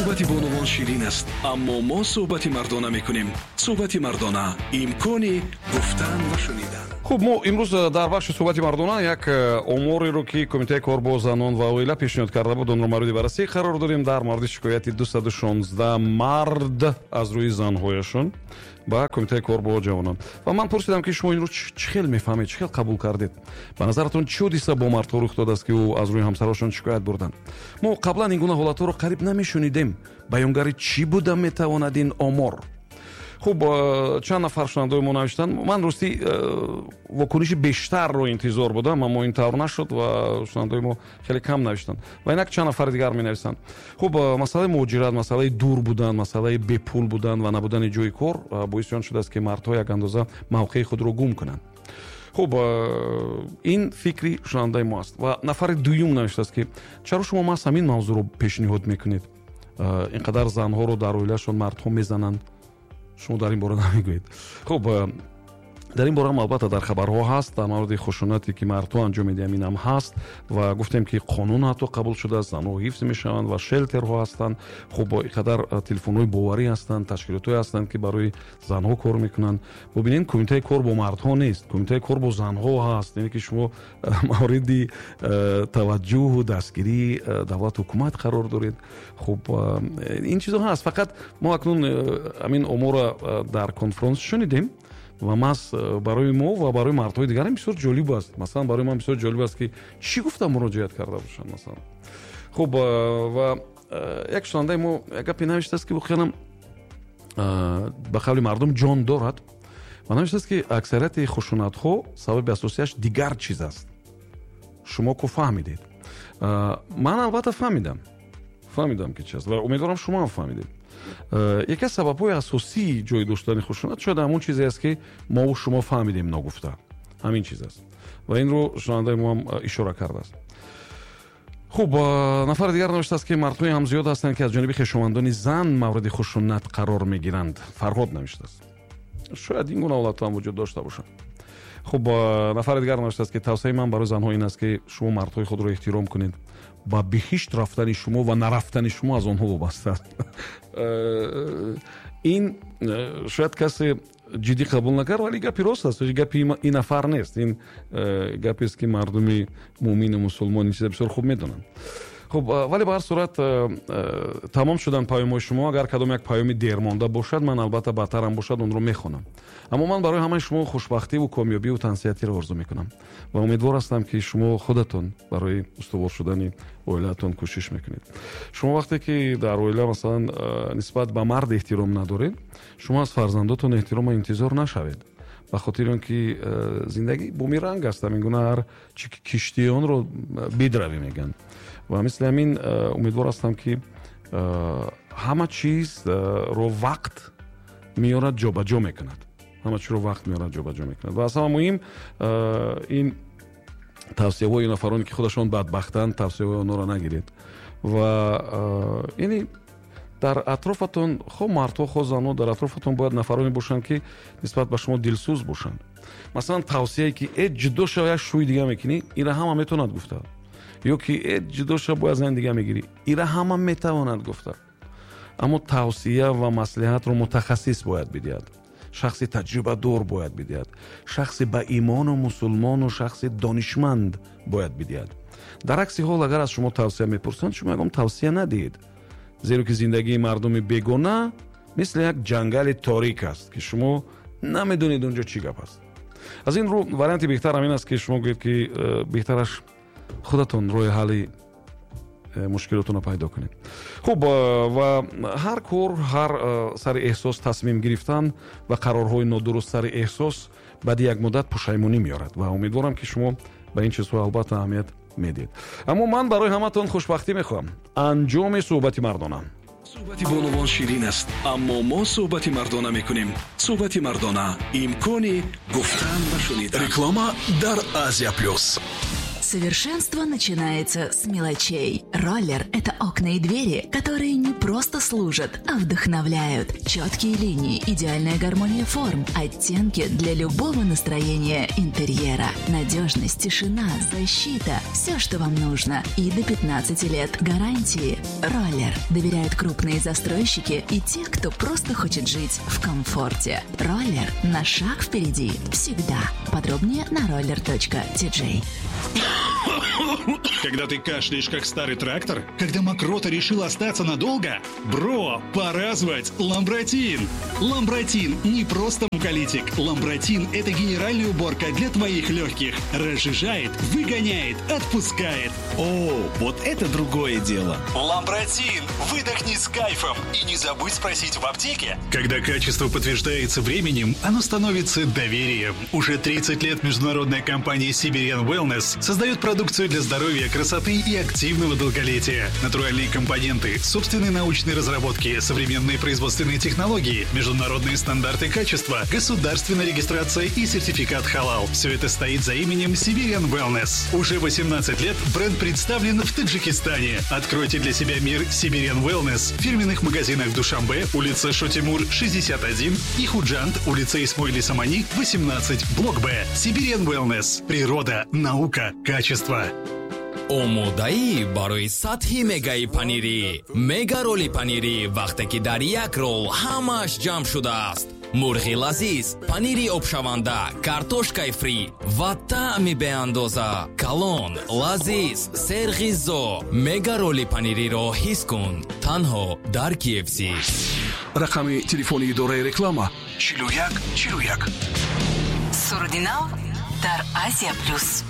صحبت بانوان شیرین است، اما ما صحبت مردانه میکنیم. صحبت مردانه، امکان گفتن و شنیدن. خب ما امروز در بخش صحبت مردانه یک اموری رو که کمیته کار با زنان و اویلا پیشنهاد کرده بود اون رو مورد بررسی قرار داریم. در مورد شکایت 216 مرد از روی زنهایشون با کمیته کار با جوانان. و من پرسیدم که شما این رو چخیل میفهمید، چخیل قبول کردید؟ به نظرتون چه حدیث با مردها رخ داده است که او از روی همسرشون شکایت بردن؟ ما قبلا این گونه حالات رو قریب نمیشنیدیم. بیانگری چی بوده میتواند این آمار؟ خب چند نفر شنونده ما نوشتن. من راستی واکنش بیشتر رو انتظار بودم اما این طور نشد و شنونده ما خیلی کم نوشتن و اینک چند نفر دیگر می نویسند. خب مسئله مهاجرت، مسئله دور بودن، مسئله بی پول بودن و نبودن جای کار باعث آن شده است که مردها یک اندازه موقع خود رو گم کنند. خب این فکری شنونده ما است. و نفر دوم نوشته است که چرا شما ما همین موضوع رو پیشنهاد میکنید؟ اینقدر زنها رو در اویلهشون مردها میزنند، شما در این باره نمیگویید. خب در این باره هم البته در خبرها هست در مورد خشونتی که مردها انجام میدن این هم هست و گفتیم که قانون حتی قبول شده است، زنها حفظ میشوند و شلترها هستند. خب اینقدر تلفن‌های باوری هستند، تشکیلات‌های هستند که برای زنها کار میکنن. ببینید کمیته کار با مردها نیست، کمیته کار با زنها هست. یعنی که شما مورد توجه و دستگیری دولت حکومت قرار دارید. خب این چیزها هست. فقط ما اکنون همین امور در کنفرانس شنیدیم و برای ما و برای مردهای دیگر هم بسیار جالب است. مثلا برای من بسیار جالب است که چی گفتم مراجعت کرده باشن مثلا. خب و یک شنونده ما یک گپی نوشته است که بخیرم به قول مردم جان دارد و نوشته است که اکثریت خشونت ها سبب اساسیش دیگر چیز است. شما کو فهمیدید؟ من البته فهمیدم که چی است و امیدوارم شما هم فهمیدید. یکی از سبب‌های اساسی جای داشتن خشونت شده همون چیزی است که ما و شما فهمیدیم نگفته. همین چیز است و این رو شنونده ما هم اشاره کرده است. خب نفر دیگر نوشته است که مردهای هم زیاد هستند که از جانب خویشاوندان زن مورد خشونت قرار میگیرند. فرهاد نوشته است. شاید این گونه حالات هم وجود داشته باشند. خب نفر دیگر نوشته است که توصیه من برای زنها این است که شما مردهای خود رو احترام کنید. با بهشت رفتن شما و نرفتن شما از آنها وابسته است. این شاید کسی جدی قبول نکرد ولی گپی راست است. گپی این نفر نیست. این گپی است که مردم مؤمن مسلمان این چیز بسیار خوب میدونن. خب ولی به هر صورت تمام شدن پیام‌های شما. اگر کدام یک پیامی دیر مانده باشد من البته بهتر هم باشد اون رو میخونم. اما من برای همه شما خوشبختی و کامیابی و تنصیحاتی رو آرزو میکنم و امیدوار هستم که شما خودتون برای استوار شدن اویله‌تون کوشش میکنید. شما وقتی که در اویله مثلا نسبت به مرد احترام ندارید، شما از فرزنداتون احترام و انتظار نشوید. به خاطر اینکه زندگی بومیرنگ است. این گونه هر کشتیان رو بدروی میگن و مثل همین امیدوار هستم که همه چیز رو وقت میارد جابجا میکند. همه چیز رو وقت میارد جابجا میکند و اصلا مهم این توصیه های نفرانی که خودشون بدبختند توصیه های آنها را نگیرید و یعنی در اطرافتون خب مردها خود زنها در اطرافتون باید نفرانی باشند که نسبت به شما دلسوز باشند. مثلا توصیه‌ای که جدا شو شوی دیگه میکنی اینا هم میتوند گفته، یا که جدا شو باید زن دیگه میگیری اینا هم میتواند گفته. اما توصیه و مصلحت رو متخصص باید بدهد، شخص تجربه دار باید بدهد، شخص با ایمان و مسلمان و شخص دانشمند باید بدهد. در عکس حال اگر از شما توصیه میپرسند شما میگم توصیه ندید، زیرا که زندگی مردم بیگانه مثل یک جنگل تاریک است که شما نمیدونید اونجا چی گپ است. از این رو وارنتی بهتر همین است که شما گویید که بهترش خودتون روی حل مشکلاتون رو پیدا کنید. خب و هر کار هر سر احساس تصمیم گرفتن و قرارهای نادرست سر احساس بعد یک مدت پشیمانی میارد و امیدوارم که شما به این چیزها البته اهمیت میدید. اما من برای همتون خوشبختی میخوام. انجام صحبت مردانه. صحبت بانوان شیرین است اما ما صحبت مردانه میکنیم. صحبت مردانه، امکان گفتن و شنیدن. реклама در آسیا پلюс. Совершенство начинается с мелочей. Роллер – это окна и двери, которые не просто служат, а вдохновляют. Четкие линии, идеальная гармония форм, оттенки для любого настроения интерьера. Надежность, тишина, защита – все, что вам нужно. И до 15 лет гарантии. Роллер доверяют крупные застройщики и те, кто просто хочет жить в комфорте. Роллер на шаг впереди. Всегда. Подробнее на roller.tj. Когда ты кашляешь, как старый трактор? Когда мокрота решила остаться надолго? Бро, пора звать Ламбротин. Ламбротин не просто муколитик. Ламбротин – это генеральная уборка для твоих легких. Разжижает, выгоняет, отпускает. О, вот это другое дело. Ламбротин. Выдохни с кайфом. И не забудь спросить в аптеке. Когда качество подтверждается временем, оно становится доверием. Уже 30 лет международная компания Siberian Wellness создает продукцию для здоровья, красоты и активного долголетия. Натуральные компоненты, собственные научные разработки, современные производственные технологии, международные стандарты качества, государственная регистрация и сертификат халал. Все это стоит за именем Siberian Wellness. Уже 18 лет бренд представлен в Таджикистане. Откройте для себя мир Siberian Wellness в фирменных магазинах в Душанбе, улица Шотимур, 61 и Худжант, улица Исмоили Самани, 18, блок Б. Siberian Wellness. Природа, наука, качество. омодаӣ барои сатҳи мегаи панири. Мега роли панири вақте ки дар як рол ҳамааш ҷамъ шудааст. мурғи лазиз, панири обшаванда, картошкаи фри ва таъми беандоза. калон, лазиз, серғизо. Мега роли панириро ҳис кун танҳо дар KFC. рақами телефони идораи реклама 41 41. Сурдинал дар Азия Плюс.